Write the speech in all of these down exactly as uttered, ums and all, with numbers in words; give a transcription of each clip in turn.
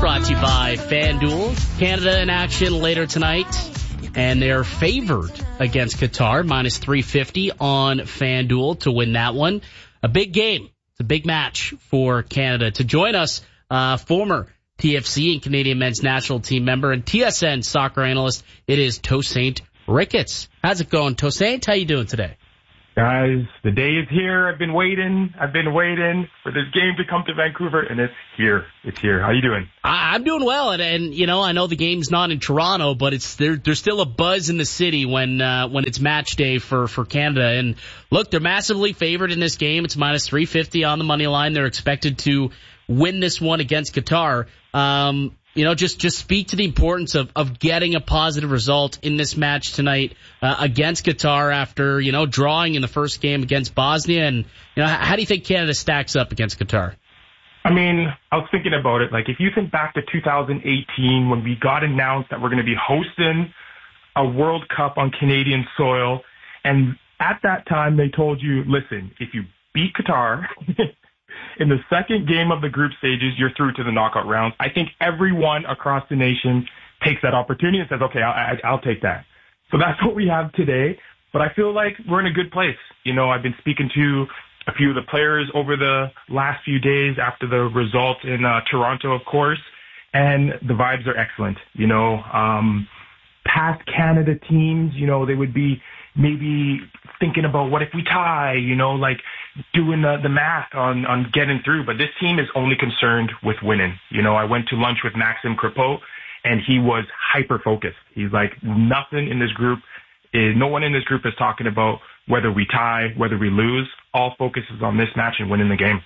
brought to you by FanDuel. Canada in action later tonight, and they're favored against Qatar, minus three fifty on FanDuel to win that one. A big game. It's a big match for Canada. To join us, uh, former T F C and Canadian men's national team member and T S N soccer analyst, it is Tosaint Ricketts. How's it going, Tosaint? How you doing today? Guys, the day is here. I've been waiting. I've been waiting for this game to come to Vancouver, and it's here. It's here. How you doing? I, I'm doing well, and, and you know, I know the game's not in Toronto, but it's there. There's still a buzz in the city when uh, when it's match day for for Canada. And look, they're massively favored in this game. It's minus three fifty on the money line. They're expected to win this one against Qatar. Um, You know, just, just speak to the importance of, of getting a positive result in this match tonight uh, against Qatar after, you know, drawing in the first game against Bosnia. And, you know, how, how do you think Canada stacks up against Qatar? I mean, I was thinking about it. Like, if you think back to two thousand eighteen when we got announced that we're going to be hosting a World Cup on Canadian soil, and at that time they told you, listen, if you beat Qatar in the second game of the group stages, you're through to the knockout rounds. I think everyone across the nation takes that opportunity and says, okay, I'll, I'll take that. So that's what we have today. But I feel like we're in a good place. You know, I've been speaking to a few of the players over the last few days after the result in uh, Toronto, of course, and the vibes are excellent. You know, um, past Canada teams, you know, they would be maybe thinking about what if we tie, you know, like doing the, the math on, on getting through. But this team is only concerned with winning. You know, I went to lunch with Maxime Crepeau, and he was hyper-focused. He's like, nothing in this group is, no one in this group is talking about whether we tie, whether we lose. All focus is on this match and winning the game.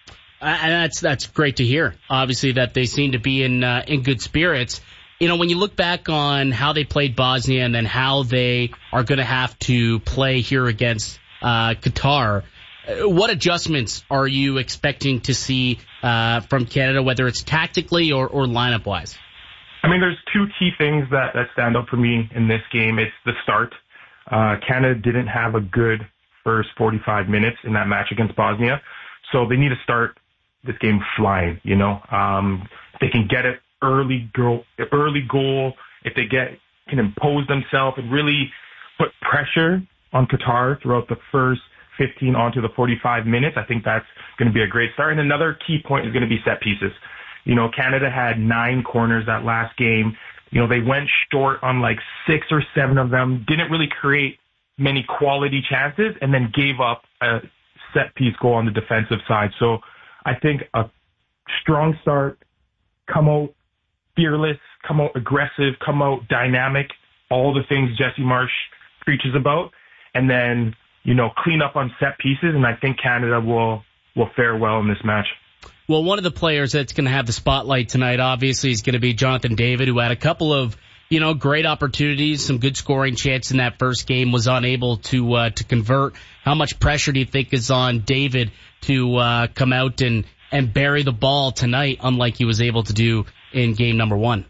And that's, that's great to hear. Obviously that they seem to be in, uh, in good spirits. You know, when you look back on how they played Bosnia and then how they are going to have to play here against uh, Qatar, what adjustments are you expecting to see uh, from Canada, whether it's tactically or, or lineup-wise? I mean, there's two key things that, that stand out for me in this game. It's the start. Uh, Canada didn't have a good first forty-five minutes in that match against Bosnia, so they need to start this game flying, you know. Um, if they can get it early goal, early goal, if they get can impose themselves and really put pressure on Qatar throughout the first fifteen onto the forty-five minutes, I think that's going to be a great start. And another key point is going to be set pieces. You know, Canada had nine corners that last game. You know, they went short on like six or seven of them, didn't really create many quality chances, and then gave up a set piece goal on the defensive side. So I think a strong start, come out fearless, come out aggressive, come out dynamic, all the things Jesse Marsch preaches about, and then, you know, clean up on set pieces, and I think Canada will will fare well in this match. Well, one of the players that's going to have the spotlight tonight, obviously, is going to be Jonathan David, who had a couple of, you know, great opportunities, some good scoring chances in that first game, was unable to uh, to convert. How much pressure do you think is on David to uh, come out and, and bury the ball tonight, unlike he was able to do in game number one?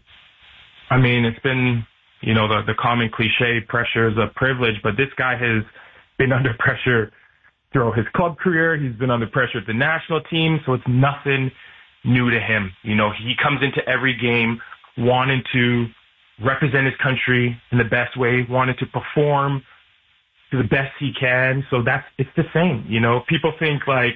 I mean, it's been, you know, the, the common cliche, pressure is a privilege, but this guy has been under pressure throughout his club career. He's been under pressure at the national team, so it's nothing new to him. You know, he comes into every game wanting to represent his country in the best way, wanting to perform to the best he can. So that's, it's the same. You know, people think like,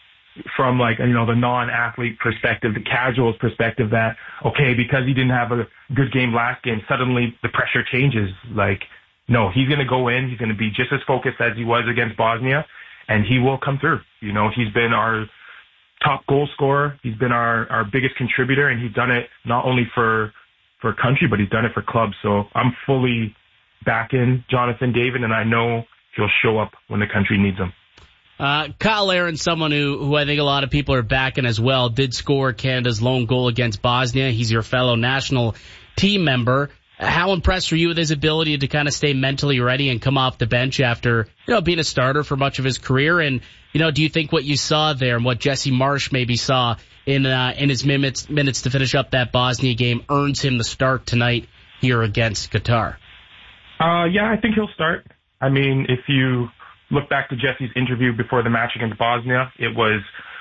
from like, you know, the non-athlete perspective, the casual's perspective that, okay, because he didn't have a good game last game, suddenly the pressure changes. Like, no, he's going to go in. He's going to be just as focused as he was against Bosnia, and he will come through. You know, he's been our top goal scorer. He's been our, our biggest contributor, and he's done it not only for, for country, but he's done it for clubs. So I'm fully backing Jonathan David, and I know he'll show up when the country needs him. Uh, Kyle Aaron, someone who, who I think a lot of people are backing as well, did score Canada's lone goal against Bosnia. He's your fellow national team member. How impressed were you with his ability to kind of stay mentally ready and come off the bench after, you know, being a starter for much of his career? And, you know, do you think what you saw there and what Jesse Marsch maybe saw in, uh, in his minutes, minutes to finish up that Bosnia game earns him the start tonight here against Qatar? Uh, yeah, I think he'll start. I mean, if you look back to Jesse's interview before the match against Bosnia, it was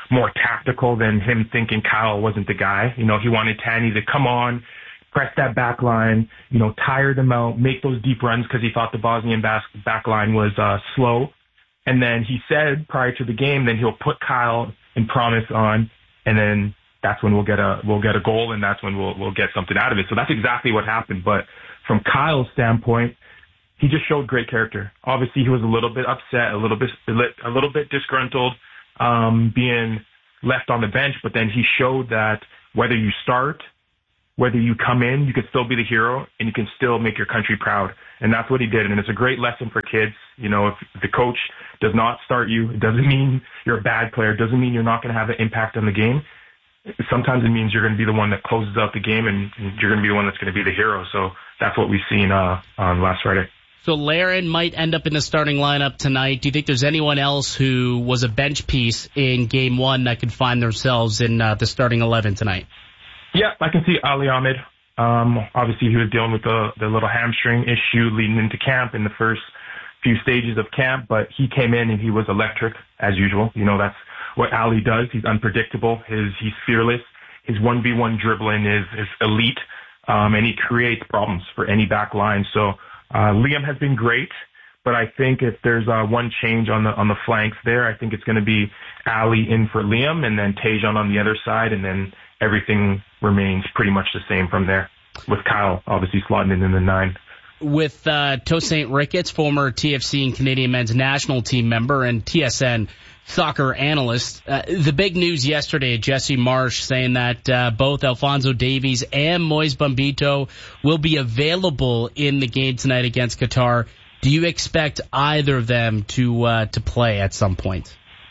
more tactical than him thinking Kyle wasn't the guy. You know, he wanted Tani to come on, press that back line, you know, tire them out, make those deep runs because he thought the Bosnian back, back line was uh, slow. And then he said prior to the game, then he'll put Kyle and Promise on, and then that's when we'll get a we'll get a goal, and that's when we'll we'll get something out of it. So that's exactly what happened. But from Kyle's standpoint, he just showed great character. Obviously, he was a little bit upset, a little bit a little bit disgruntled, um, being left on the bench. But then he showed that whether you start, whether you come in, you can still be the hero, and you can still make your country proud. And that's what he did. And it's a great lesson for kids. You know, if the coach does not start you, it doesn't mean you're a bad player. It doesn't mean you're not going to have an impact on the game. Sometimes it means you're going to be the one that closes out the game, and you're going to be the one that's going to be the hero. So that's what we've seen uh, on last Friday. So Larin might end up in the starting lineup tonight. Do you think there's anyone else who was a bench piece in game one that could find themselves in uh, the starting eleven tonight? Yeah, I can see Ali Ahmed. Um, obviously, he was dealing with the, the little hamstring issue leading into camp in the first few stages of camp, but he came in and he was electric as usual. You know, that's what Ali does. He's unpredictable. His he's fearless. His one v one dribbling is is elite, um, and he creates problems for any back line. So uh, Liam has been great, but I think if there's uh, one change on the on the flanks there, I think it's going to be Ali in for Liam, and then Tajon on the other side, and then everything remains pretty much the same from there, with Kyle obviously slotting in in the nine. With uh, Tosaint Ricketts, former T F C and Canadian men's national team member and T S N soccer analyst, uh, the big news yesterday, Jesse Marsh saying that uh, both Alphonso Davies and Moise Bombito will be available in the game tonight against Qatar. Do you expect either of them to uh, to play at some point?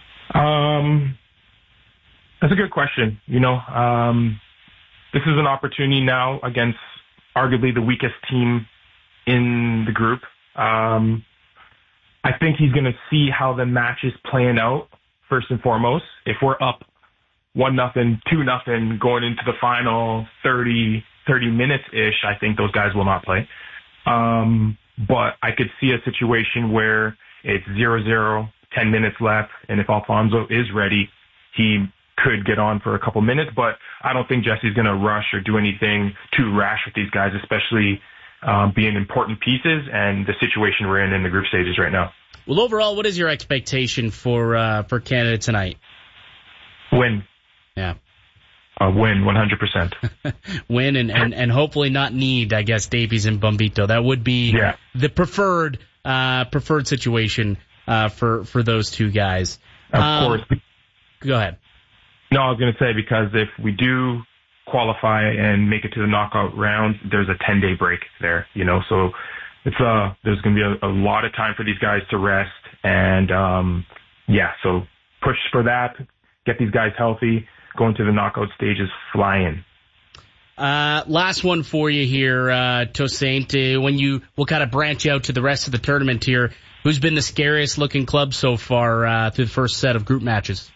Um, that's a good question. You know, um, this is an opportunity now against arguably the weakest team in the group. Um, I think he's going to see how the match is playing out first and foremost. If we're up one nothing, two nothing going into the final thirty, thirty minutes ish, I think those guys will not play. Um, but I could see a situation where it's zero zero, ten minutes left, and if Alphonso is ready, he could get on for a couple minutes. But I don't think Jesse's going to rush or do anything too rash with these guys, especially Um, being important pieces and the situation we're in in the group stages right now. Well, overall, what is your expectation for uh, for Canada tonight? Win. Yeah. Uh, win, one hundred percent. Win and, and, and hopefully not need, I guess, Davies and Bombito. That would be yeah. the preferred uh, preferred situation uh, for, for those two guys. Of um, course. Go ahead. No, I was going to say, because if we do qualify and make it to the knockout rounds, there's a ten-day break there, you know, so it's uh there's going to be a, a lot of time for these guys to rest, and um yeah, so push for that, get these guys healthy, going to the knockout stages flying. Uh, last one for you here, uh, Tosaint, uh, when you, we'll kind of branch out to the rest of the tournament here, who's been the scariest looking club so far uh, through the first set of group matches?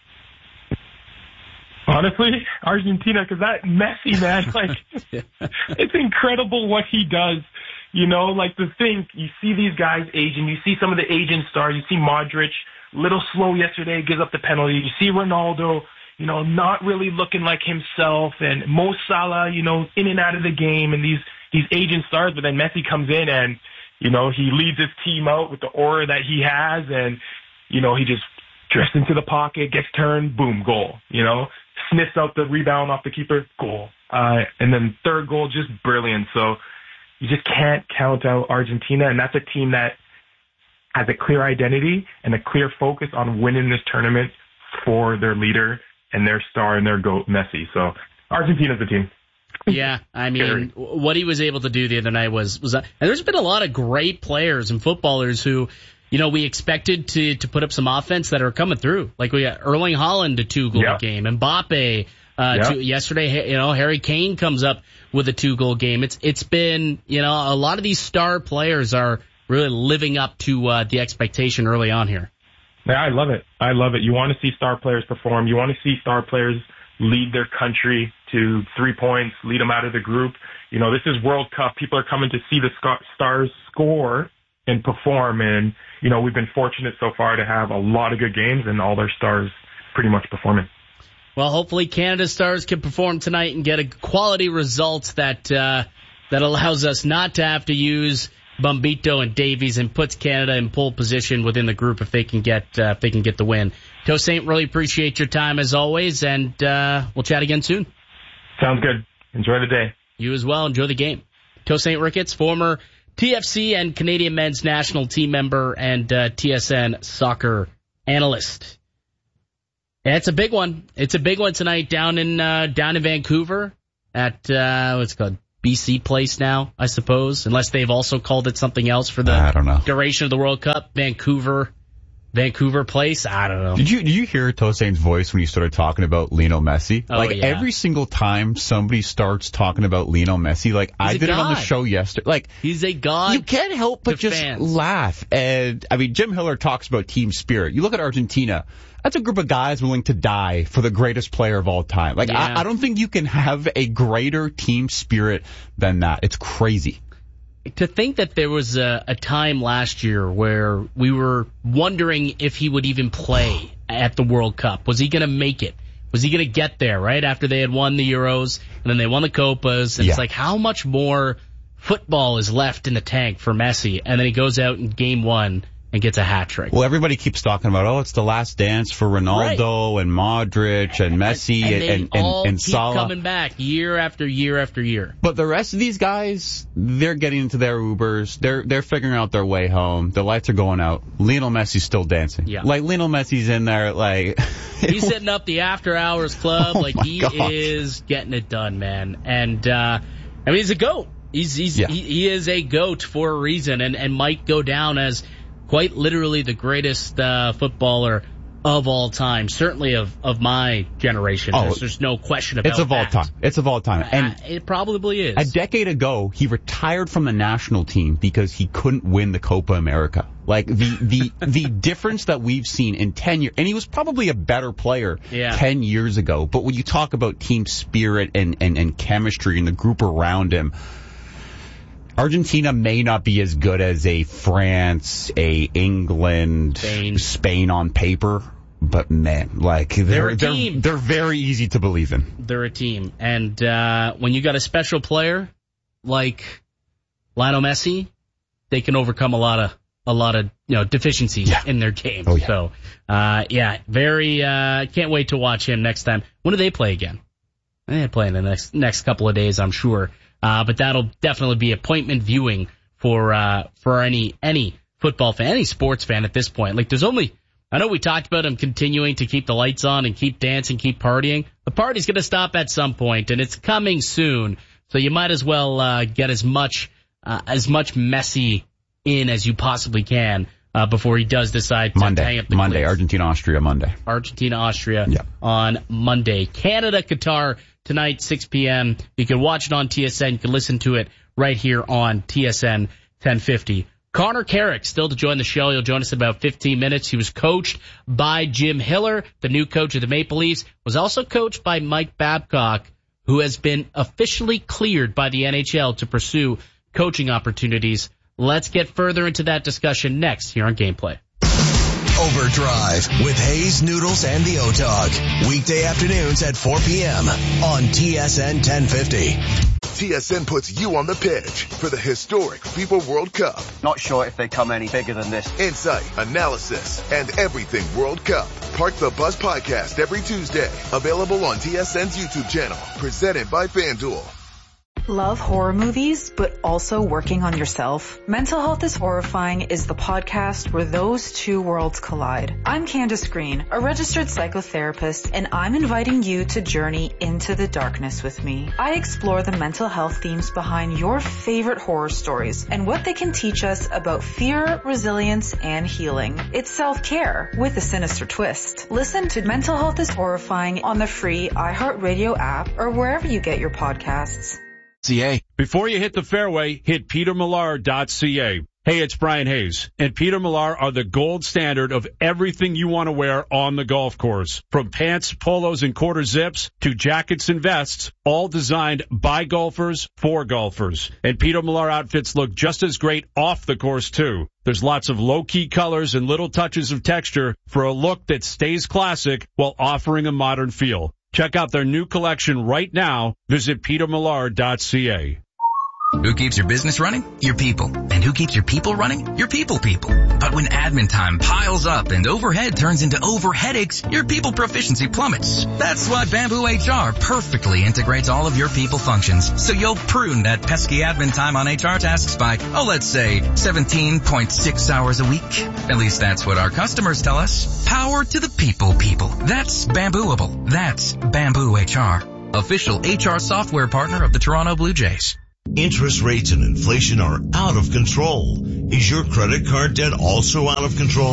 Honestly, Argentina, because that Messi, man, like, it's incredible what he does. You know, like, the thing, you see these guys aging, you see some of the aging stars, you see Modric, little slow yesterday, gives up the penalty. You see Ronaldo, you know, not really looking like himself, and Mo Salah, you know, in and out of the game, and these, these aging stars, but then Messi comes in and, you know, he leads his team out with the aura that he has, and, you know, he just drifts into the pocket, gets turned, boom, goal, you know. Sniffs out the rebound off the keeper, goal. Uh, and then third goal, just brilliant. So you just can't count out Argentina. And that's a team that has a clear identity and a clear focus on winning this tournament for their leader and their star and their GOAT, Messi. So Argentina's the team. Yeah, I mean, what he was able to do the other night was, was, and there's been a lot of great players and footballers who, you know, we expected to, to put up some offense that are coming through. Like we got Erling Haaland, a two-goal yep. game. Mbappe, uh, yep. two, yesterday, you know, Harry Kane comes up with a two-goal game. It's, it's been, you know, a lot of these star players are really living up to, uh, the expectation early on here. Yeah, I love it. I love it. You want to see star players perform. You want to see star players lead their country to three points, lead them out of the group. You know, this is World Cup. People are coming to see the stars score and perform, and you know, we've been fortunate so far to have a lot of good games and all their stars pretty much performing. Well, hopefully Canada Stars can perform tonight and get a quality result that uh, that allows us not to have to use Bombito and Davies and puts Canada in pole position within the group if they can get uh, if they can get the win. Toe Saint, really appreciate your time as always, and uh, we'll chat again soon. Sounds good. Enjoy the day. You as well. Enjoy the game. Toe Saint Ricketts, former T F C and Canadian men's national team member and uh, T S N soccer analyst. Yeah, it's a big one. It's a big one tonight down in uh, down in Vancouver at uh, what's it called B C Place now, I suppose, unless they've also called it something else for the I don't know. duration of the World Cup. Vancouver, Vancouver Place. I don't know. Did you did you hear Toe Saint's voice when he started talking about Lionel Messi? Oh, like yeah. every single time somebody starts talking about Lionel Messi, like He's I a did it on the god. show yesterday. Like He's a god. you can't help but to just fans. laugh. And I mean, Jim Hiller talks about team spirit. You look at Argentina. That's a group of guys willing to die for the greatest player of all time. Like, Yeah. I, I don't think you can have a greater team spirit than that. It's crazy. To think that there was a, a time last year where we were wondering if he would even play at the World Cup. Was he going to make it? Was he going to get there, right? After they had won the Euros and then they won the Copas. And Yeah. it's like, how much more football is left in the tank for Messi? And then he goes out in game one and gets a hat trick. Well, everybody keeps talking about, oh, it's the last dance for Ronaldo Right. and Modric and Messi and and, they and, and, all and keep Salah. coming back year after year after year. But the rest of these guys, they're getting into their Ubers. They're they're figuring out their way home. The lights are going out. Lionel Messi's still dancing. Yeah. Like, Lionel Messi's in there, like... He's hitting up the after hours club. Oh like, my he gosh. is getting it done, man. And, uh, I mean, he's a GOAT. He's, he's, Yeah. he, he is a GOAT for a reason and, and might go down as quite literally the greatest, uh, footballer of all time. Certainly of, of my generation. Oh, there's, there's no question about It's of all that. time. It's of all time. And Uh, it probably is. a decade ago, he retired from the national team because he couldn't win the Copa America. Like, the the the difference that we've seen in ten years, and he was probably a better player Yeah. ten years ago, but when you talk about team spirit and, and, and chemistry and the group around him, Argentina may not be as good as a France, a England, Spain. Spain on paper, but man, like, they're They're a they're, team. they're very easy to believe in. They're a team. And uh, when you got a special player like Lionel Messi, they can overcome a lot of a lot of you know deficiencies Yeah. in their game. Oh, yeah. So uh, yeah, very uh, can't wait to watch him next time. When do they play again? They play in the next next couple of days, I'm sure. Uh, but that'll definitely be appointment viewing for uh, for any any football fan, any sports fan at this point. Like, there's only, I know we talked about him continuing to keep the lights on and keep dancing, keep partying. The party's going to stop at some point, and it's coming soon. So you might as well uh, get as much uh, as much Messi in as you possibly can uh, before he does decide to Monday, hang up the Monday, cleats. Argentina, Austria, Monday. Argentina, Austria Yeah. on Monday. Canada, Qatar tonight, six p.m. You can watch it on T S N. You can listen to it right here on T S N ten fifty. Connor Carrick still to join the show. He'll join us in about fifteen minutes. He was coached by Jim Hiller, the new coach of the Maple Leafs. Was also coached by Mike Babcock, who has been officially cleared by the N H L to pursue coaching opportunities. Let's get further into that discussion next here on Gameplay. Overdrive with Hayes, Noodles, and the O-Dog. Weekday afternoons at four p.m. on T S N ten fifty. T S N puts you on the pitch for the historic FIFA World Cup. Not sure if they come any bigger than this. Insight, analysis, and everything World Cup. Park the Bus podcast every Tuesday. Available on T S N's YouTube channel. Presented by FanDuel. Love horror movies, but also working on yourself? Mental Health is Horrifying is the podcast where those two worlds collide. I'm Candace Green, a registered psychotherapist, and I'm inviting you to journey into the darkness with me. I explore the mental health themes behind your favorite horror stories and what they can teach us about fear, resilience, and healing. It's self-care with a sinister twist. Listen to Mental Health is Horrifying on the free iHeartRadio app or wherever you get your podcasts. C A. Before you hit the fairway, hit peter millar dot c a. Hey, it's Brian Hayes, and Peter Millar are the gold standard of everything you want to wear on the golf course. From pants, polos, and quarter zips to jackets and vests, all designed by golfers for golfers. And Peter Millar outfits look just as great off the course, too. There's lots of low-key colors and little touches of texture for a look that stays classic while offering a modern feel. Check out their new collection right now. Visit peter millar dot c a. Who keeps your business running? Your people. And who keeps your people running? Your people people. But when admin time piles up and overhead turns into over headaches, your people proficiency plummets. That's why Bamboo H R perfectly integrates all of your people functions. So you'll prune that pesky admin time on H R tasks by, oh, let's say seventeen point six hours a week. At least that's what our customers tell us. Power to the people people. That's Bambooable. That's Bamboo H R. Official H R software partner of the Toronto Blue Jays. Interest rates and inflation are out of control. Is your credit card debt also out of control?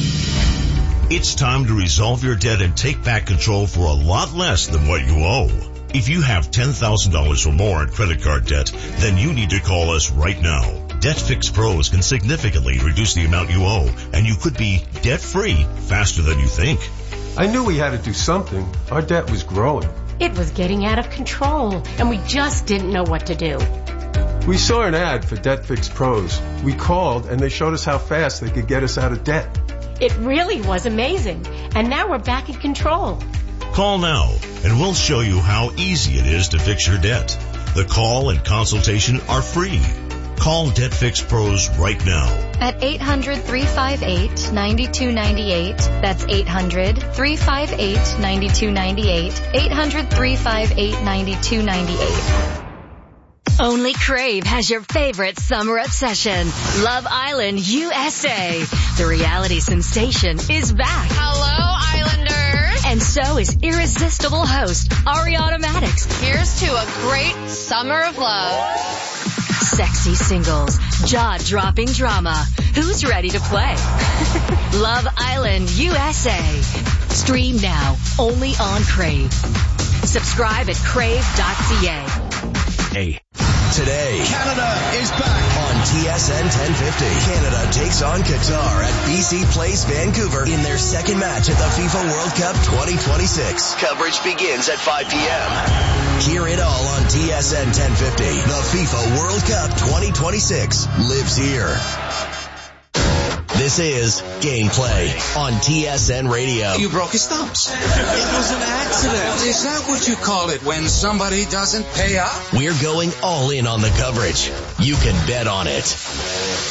It's time to resolve your debt and take back control for a lot less than what you owe. If you have ten thousand dollars or more in credit card debt, then you need to call us right now. Debt Fix Pros can significantly reduce the amount you owe, and you could be debt-free faster than you think. I knew we had to do something. Our debt was growing. It was getting out of control, and we just didn't know what to do. We saw an ad for Debt Fix Pros. We called, and they showed us how fast they could get us out of debt. It really was amazing, and now we're back in control. Call now, and we'll show you how easy it is to fix your debt. The call and consultation are free. Call Debt Fix Pros right now. At eight hundred, three five eight, nine two nine eight. That's eight hundred, three five eight, nine two nine eight. eight hundred, three five eight, nine two nine eight. Only Crave has your favorite summer obsession. Love Island U S A. The reality sensation is back. Hello, Islanders. And so is irresistible host Ariana Maddox. Here's to a great summer of love. Sexy singles, jaw-dropping drama. Who's ready to play? Love Island U S A. Stream now, only on Crave. Subscribe at crave dot c a. Hey. Today, Canada is back on T S N ten fifty. Canada takes on Qatar at B C Place Vancouver in their second match at the FIFA World Cup twenty twenty-six. Coverage begins at five p.m. Hear it all on T S N ten fifty. The FIFA World Cup twenty twenty-six lives here. This is Gameplay on T S N Radio. You broke his thumbs. It was an accident. Is that what you call it when somebody doesn't pay up? We're going all in on the coverage. You can bet on it.